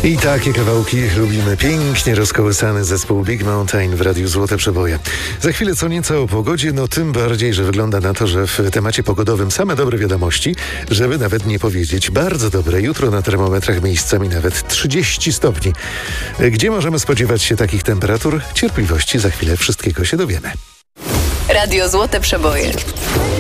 I takie kawałki lubimy. Pięknie rozkołysany zespół Big Mountain w Radiu Złote Przeboje. Za chwilę co nieco o pogodzie, no tym bardziej, że wygląda na to, że w temacie pogodowym same dobre wiadomości, żeby nawet nie powiedzieć bardzo dobre. Jutro na termometrach miejscami nawet 30 stopni. Gdzie możemy spodziewać się takich temperatur? Cierpliwości, za chwilę wszystkiego się dowiemy. Radio Złote Przeboje.